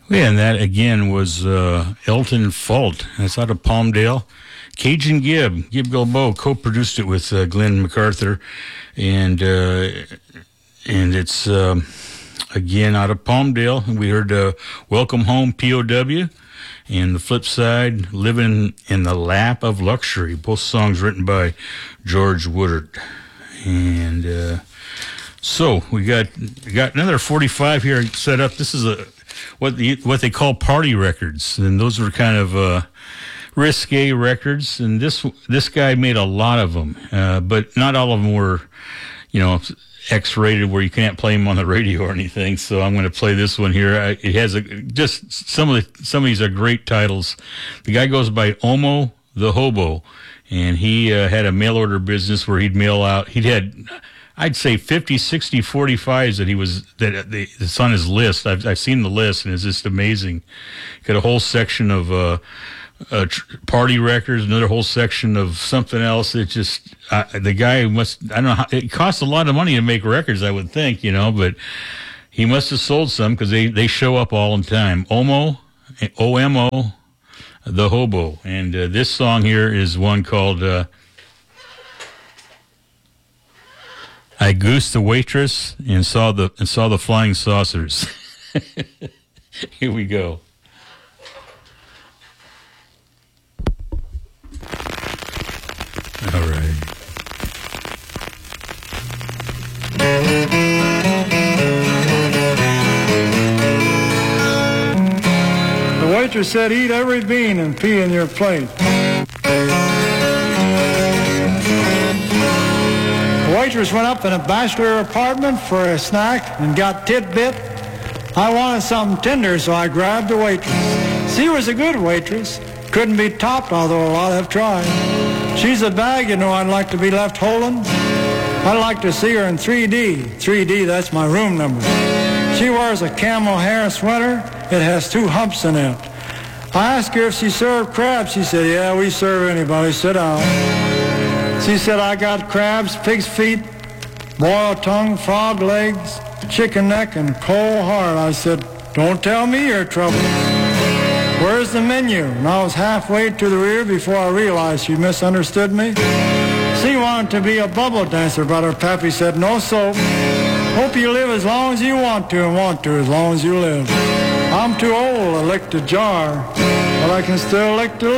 Yeah, and that again was Elton Fault. That's out of Palmdale. Cajun Gib Gilboa co-produced it with Glenn MacArthur, and it's again out of Palmdale. We heard "Welcome Home" POW, and the flip side, "Living in the Lap of Luxury." Both songs written by George Woodard, and so we got another 45 here set up. This is what they call party records, and those were kind of risque records. And this guy made a lot of them, but not all of them were, X-rated where you can't play them on the radio or anything. So I'm going to play this one here. It has just some of these are great titles. The guy goes by Omo the Hobo, and he had a mail order business where he'd mail out. He'd had, I'd say 50, 60 45s that's on his list. I've seen the list, and it's just amazing. Got a whole section of party records, another whole section of something else. It just the guy must, I don't know how, it costs a lot of money to make records, I would think, but he must have sold some because they show up all the time. Omo the Hobo, and this song here is one called I Goosed the Waitress and saw the Flying Saucers. Here we go. All right. The waitress said, "Eat every bean and pee in your plate." The waitress went up in a bachelor apartment for a snack and got tidbit. I wanted something tender, so I grabbed the waitress. She was a good waitress. Couldn't be topped, although a lot have tried. She's a bag, I'd like to be left holding. I'd like to see her in 3D. 3D, that's my room number. She wears a camel hair sweater. It has 2 humps in it. I asked her if she served crabs. She said, "Yeah, we serve anybody. Sit down." She said, "I got crabs, pig's feet, boiled tongue, frog legs, chicken neck, and cold heart." I said, "Don't tell me your trouble. Where's the menu?" And I was halfway to the rear before I realized she misunderstood me. She wanted to be a bubble dancer, but her pappy said, "No soap. Hope you live as long as you want to, and want to as long as you live. I'm too old to lick the jar, but I can still lick the